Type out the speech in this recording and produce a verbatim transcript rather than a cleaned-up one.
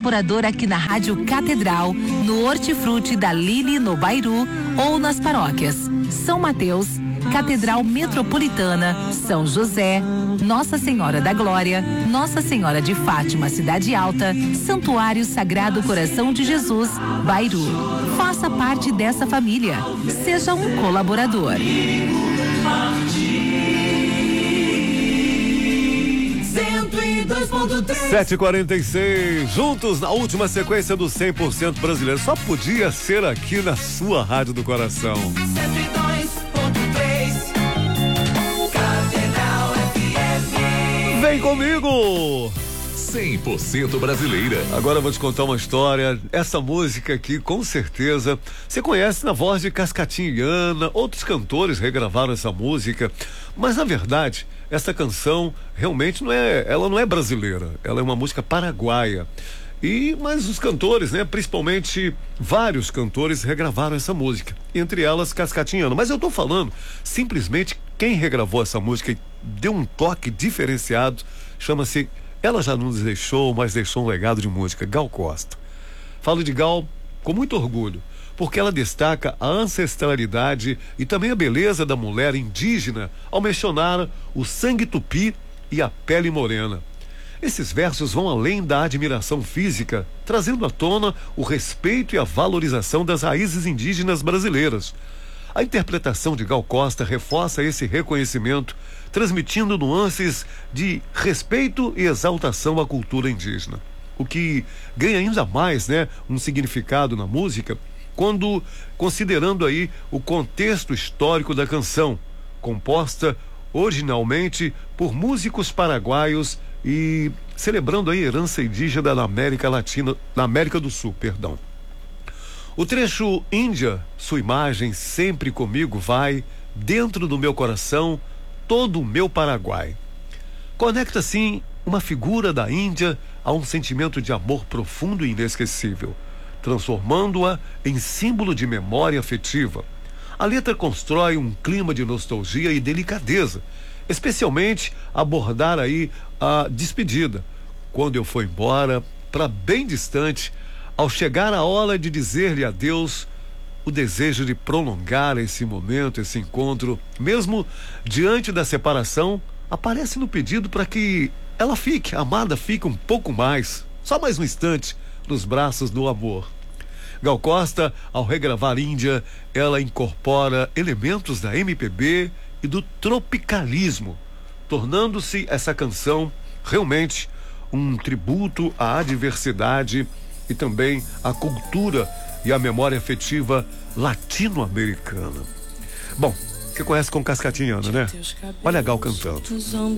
colaborador aqui na Rádio Catedral, no Hortifruti da Lili, no Bairu, ou nas paróquias São Mateus, Catedral Metropolitana, São José, Nossa Senhora da Glória, Nossa Senhora de Fátima, Cidade Alta, Santuário Sagrado Coração de Jesus, Bairu. Faça parte dessa família. Seja um colaborador. sete e quarenta e seis, juntos na última sequência do cem por cento brasileiro. Só podia ser aqui na sua Rádio do Coração. cento e dois ponto três Catedral F M. Vem comigo! cem por cento brasileira. Agora eu vou te contar uma história. Essa música aqui, com certeza, você conhece na voz de Cascatinha e Ana. Outros cantores regravaram essa música, mas na verdade essa canção realmente não é, ela não é brasileira, ela é uma música paraguaia. E, mas os cantores, né, principalmente vários cantores regravaram essa música, entre elas Cascatinha e Ana. Mas eu tô falando simplesmente quem regravou essa música e deu um toque diferenciado, chama-se Ela Já Nos Deixou, mas Deixou um Legado de Música, Gal Costa. Falo de Gal com muito orgulho, porque ela destaca a ancestralidade e também a beleza da mulher indígena ao mencionar o sangue tupi e a pele morena. Esses versos vão além da admiração física, trazendo à tona o respeito e a valorização das raízes indígenas brasileiras. A interpretação de Gal Costa reforça esse reconhecimento, transmitindo nuances de respeito e exaltação à cultura indígena. O que ganha ainda mais, né, um significado na música, quando considerando aí o contexto histórico da canção, composta originalmente por músicos paraguaios e celebrando a herança indígena na América Latina, na América do Sul, perdão. O trecho Índia, sua imagem sempre comigo vai, dentro do meu coração, todo o meu Paraguai. Conecta assim uma figura da Índia a um sentimento de amor profundo e inesquecível, transformando-a em símbolo de memória afetiva. A letra constrói um clima de nostalgia e delicadeza, especialmente abordar aí a despedida. Quando eu for embora, para bem distante, ao chegar a hora de dizer-lhe adeus, o desejo de prolongar esse momento, esse encontro, mesmo diante da separação, aparece no pedido para que ela fique, a amada fique um pouco mais, só mais um instante, nos braços do amor. Gal Costa, ao regravar Índia, ela incorpora elementos da M P B e do tropicalismo, tornando-se essa canção realmente um tributo à diversidade e também à cultura e à memória afetiva latino-americana. Bom, você conhece com Cascatinha, né? Olha a Gal cantando.